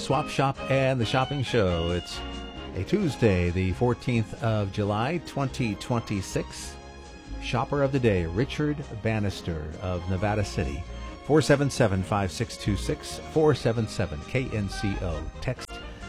Swap Shop and the Shopping Show. It's a Tuesday, the 14th of July, 2026. Shopper of the Day, Richard Bannister of Nevada City. 477-5626, 477-KNCO. Text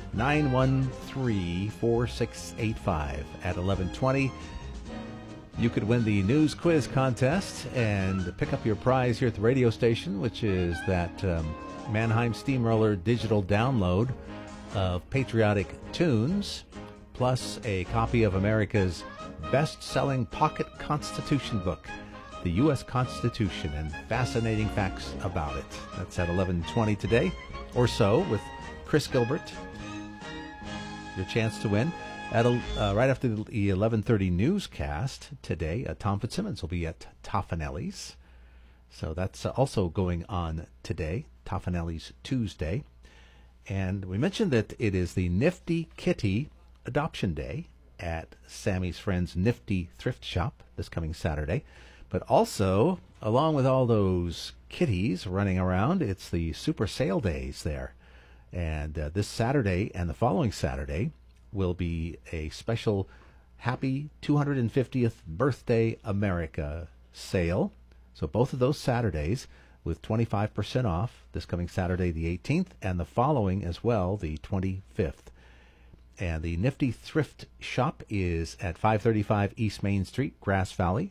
913-4685 at 1120. You could win the news quiz contest and pick up your prize here at the radio station, which is that Mannheim Steamroller digital download of patriotic tunes, plus a copy of America's best-selling pocket Constitution book, The U.S. Constitution and Fascinating Facts About It. That's at 11:20 today or so with Chris Gilbert. Your chance to win. Right after the 11:30 newscast today, Tom Fitzsimmons will be at Toffanelli's. So that's also going on today, Toffanelli's Tuesday. And we mentioned that it is the Nifty Kitty Adoption Day at Sammy's Friends Nifty Thrift Shop this coming Saturday. But also, along with all those kitties running around, it's the Super Sale Days there. And this Saturday and the following Saturday will be a special Happy 250th Birthday America sale. So both of those Saturdays with 25% off this coming Saturday the 18th and the following as well, the 25th. And the Nifty Thrift Shop is at 535 East Main Street, Grass Valley,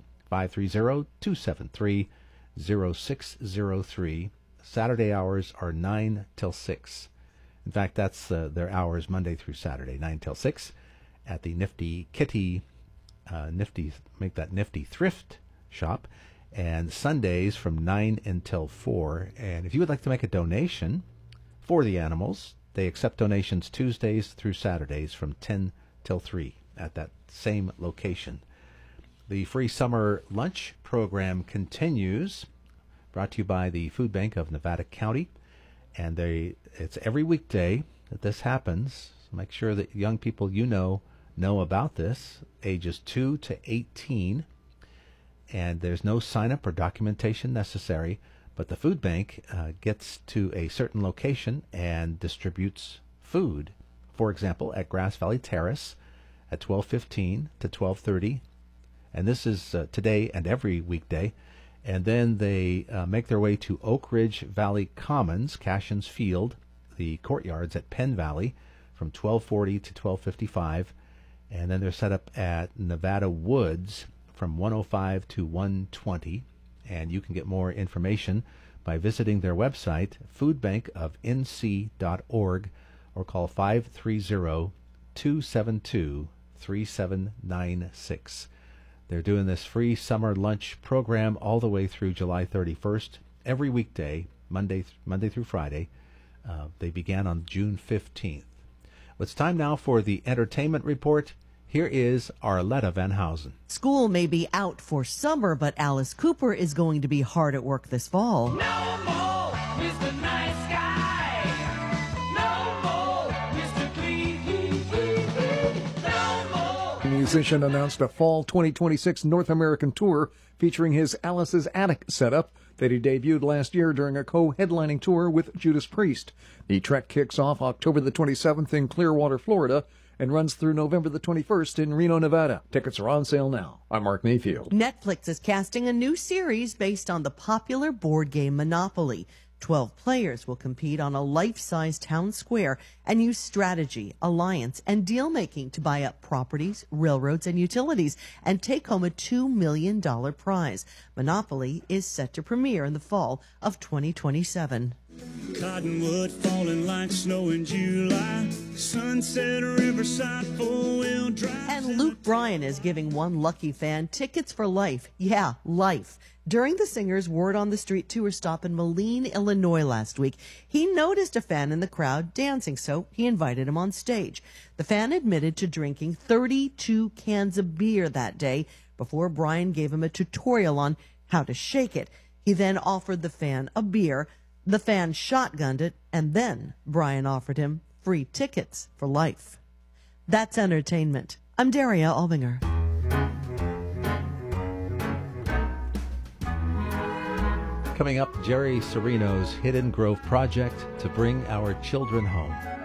530-273-0603. Saturday hours are 9 till 6. In fact, that's their hours Monday through Saturday, 9 till 6, at the Nifty Kitty, Nifty Thrift Shop, and Sundays from 9 until 4. And if you would like to make a donation for the animals, they accept donations Tuesdays through Saturdays from 10 till 3 at that same location. The free summer lunch program continues, brought to you by the Food Bank of Nevada County. And it's every weekday that this happens. So make sure that young people know about this, ages 2 to 18. And there's no sign-up or documentation necessary. But the food bank gets to a certain location and distributes food. For example, at Grass Valley Terrace at 12:15 to 12:30. And this is today and every weekday. And then they make their way to Oak Ridge Valley Commons, Cashin's Field, the courtyards at Penn Valley from 12:40 to 12:55. And then they're set up at Nevada Woods from 1:05 to 1:20. And you can get more information by visiting their website, foodbankofnc.org, or call 530-272-3796. They're doing this free summer lunch program all the way through July 31st, every weekday, Monday through Friday. They began on June 15th. Well, it's time now for the entertainment report. Here is Arletta Van Housen. School may be out for summer, but Alice Cooper is going to be hard at work this fall. No more Mr. Nice Guy. No more Mr. Clean. No more. The musician announced a fall 2026 North American tour featuring his Alice's Attic setup that he debuted last year during a co-headlining tour with Judas Priest. The trek kicks off October the 27th in Clearwater, Florida, and runs through November the 21st in Reno, Nevada. Tickets are on sale now. I'm Mark Mayfield. Netflix is casting a new series based on the popular board game Monopoly. 12 players will compete on a life-size town square and use strategy, alliance, and deal-making to buy up properties, railroads, and utilities and take home a $2 million prize. Monopoly is set to premiere in the fall of 2027. Cottonwood falling like snow in July. Sunset Riverside 4-wheel drive. And Luke Bryan is giving one lucky fan tickets for life. Yeah, life. During the singer's Word on the Street tour stop in Moline, Illinois last week, he noticed a fan in the crowd dancing, so he invited him on stage. The fan admitted to drinking 32 cans of beer that day before Bryan gave him a tutorial on how to shake it. He then offered the fan a beer. The fan shotgunned it, and then Bryan offered him free tickets for life. That's entertainment. I'm Daria Albinger. Coming up, Jerry Serino's Hidden Grove Project to bring our children home.